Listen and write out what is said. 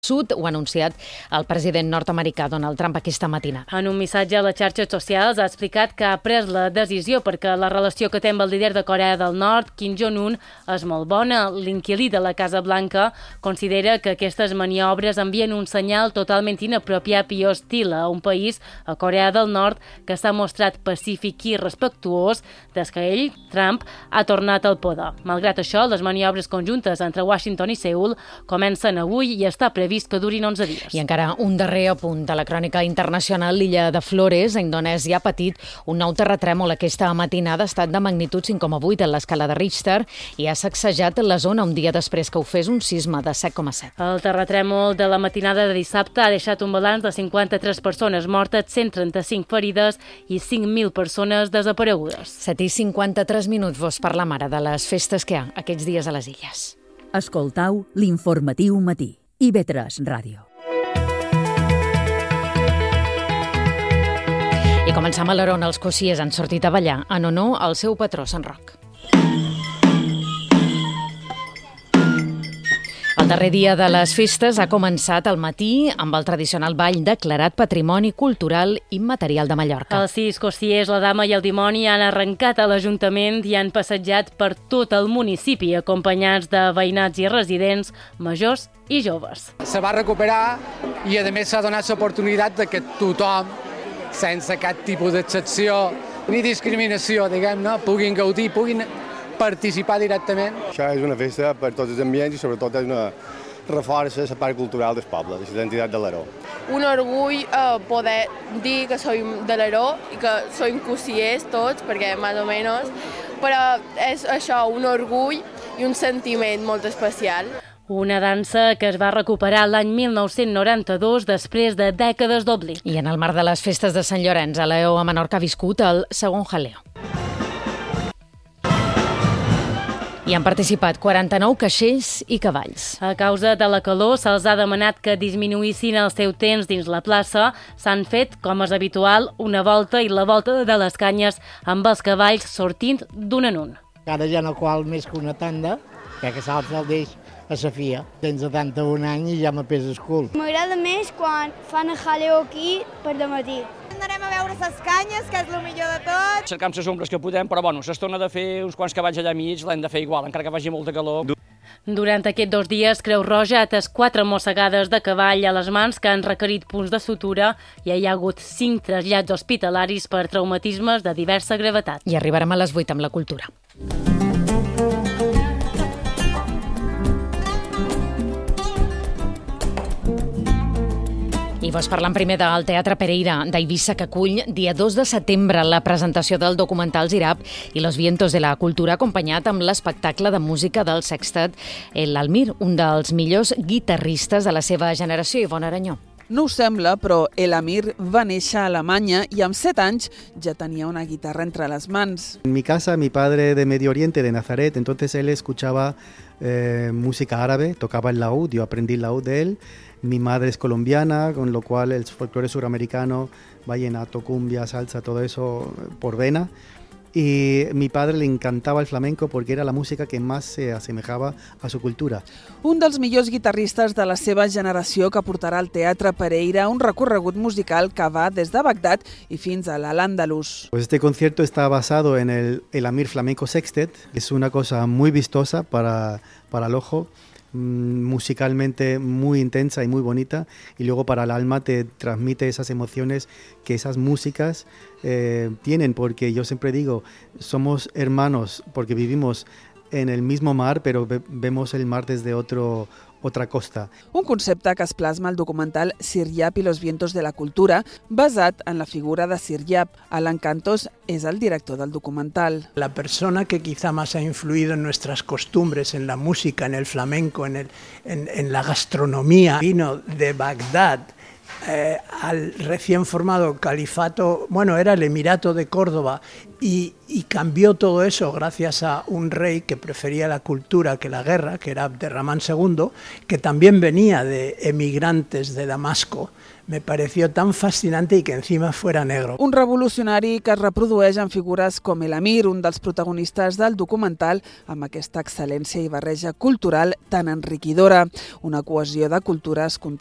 Sud, ho ha anunciat el president nord-americà Donald Trump aquesta matinada. En un missatge a les xarxes socials ha explicat que ha pres la decisió perquè la relació que té amb el líder de Corea del Nord, Kim Jong-un, és molt bona. L'inquilí de la Casa Blanca considera que aquestes maniobres envien un senyal totalment inapropiat i hostil a un país, a Corea del Nord, que s'ha mostrat pacífic i respectuós des que ell, Trump, ha tornat al poder. Malgrat això, les maniobres conjuntes entre Washington i Seül comencen avui i està previst que durin 11 dies. I encara un darrer apunt de la crònica internacional. L'illa de Flores, a Indonèsia, ha patit un nou terratrèmol aquesta matinada. Ha estat de magnitud 5,8 en l'escala de Richter i ha sacsejat la zona un dia després que ho fes un sisme de 7,7. El terratrèmol de la matinada de dissabte ha deixat un balanç de 53 persones mortes, 135 ferides i 5.000 persones desaparegudes. 7:53 minuts. Vos parlam ara de les festes que hi ha aquests dies a les illes. Escoltau l'informatiu matí. IB3 Ràdio. I començam a l'hora on els cossiers han sortit a ballar en honor al seu patró, Sant Roc. El darrer dia de les festes ha començat al matí amb el tradicional ball declarat Patrimoni Cultural Immaterial de Mallorca. Els 6 cossiers, la dama i el dimoni han arrencat a l'Ajuntament i han passejat per tot el municipi, acompanyats de veïnats i residents, majors i joves. Se va recuperar i, a més, s'ha donat l'oportunitat de que tothom, sense cap tipus d'excepció ni discriminació, diguem-ne, puguin gaudir, puguin participar directament. Això és una festa per tots els ambients i sobretot és una reforça la part cultural del poble, de l'identitat de l'Aró. Un orgull poder dir que som de l'Aró i que som cossiers tots, perquè més o menys, però és això, un orgull i un sentiment molt especial. Una dansa que es va recuperar l'any 1992 després de dècades d'oblit. I en el marc de les festes de Sant Llorenç, a l'EO a Menorca ha viscut el segon jaleo. Hi han participat 49 caixers i cavalls. A causa de la calor, se'ls ha demanat que disminuïssin el seu temps dins la plaça. S'han fet, com és habitual, una volta i la volta de les canyes amb els cavalls sortint d'un en un. Ara ja no qual més que una tanda, que s'altre el deix a la fia. Tens 71 anys i ja me pesa el cul. M'agrada més quan fan el jaleo aquí per dematí. Anem a veure les canyes, que és el millor de tot. Cercam les ombres que podem, però bueno, s'estona de fer uns quants cavalls allà mig, l'hem de fer igual, encara que vagi molta calor. Durant aquests 2 dies, Creu Roja ha atès 4 mossegades de cavall a les mans que han requerit punts de sutura i hi ha hagut 5 trasllats hospitalaris per traumatismes de diversa gravetat. I arribarem a les 8 amb la cultura. I vos parlant primer del Teatre Pereira d'Eivissa, que acull dia 2 de setembre la presentació del documental Zirap i los vientos de la cultura, acompanyat amb l'espectacle de música del sextet l'Almir, un dels millors guitarristes de la seva generació. Ivonne Aranyó. No ho sembla, però l'Amir va néixer a Alemanya i amb 7 anys ja tenia una guitarra entre les mans. En mi casa, mi padre de Medio Oriente, de Nazaret, entonces él escuchaba música árabe, tocaba el laúd, yo aprendí el laúd de él. Mi madre es colombiana, con lo cual el folclore suramericano, vallenato, cumbia, salsa, todo eso por vena. Y mi padre le encantaba el flamenco porque era la música que más se asemejaba a su cultura. Un dels millors guitarristes de la seva generació que portarà al Teatre Pereira un recorregut musical que va des de Bagdad i fins a l'Al-Àndalus. Pues este concierto está basado en el Amir Flamenco Sextet. Es una cosa muy vistosa para el ojo, musicalmente muy intensa y muy bonita, y luego para el alma te transmite esas emociones que esas músicas tienen, porque yo siempre digo, somos hermanos porque vivimos en el mismo mar, pero vemos el mar desde otra costa. Un concepte que es plasma al documental Siryap y los vientos de la cultura, basat en la figura de Siryap. Alan Cantos es el director del documental. La persona que quizá más ha influido en nuestras costumbres, en la música, en el flamenco, en la gastronomía, vino de Bagdad al recién formado califato, bueno, era el Emirato de Córdoba, y cambió todo eso gracias a un rey que prefería la cultura que la guerra, que era Abderramán II, que también venía de emigrantes de Damasco. Me pareció tan fascinante i que encima fuera negro. Un revolucionari que es reprodueix en figures com l'Amir, un dels protagonistes del documental, amb aquesta excel·lència i barreja cultural tan enriquidora. Una cohesió de cultures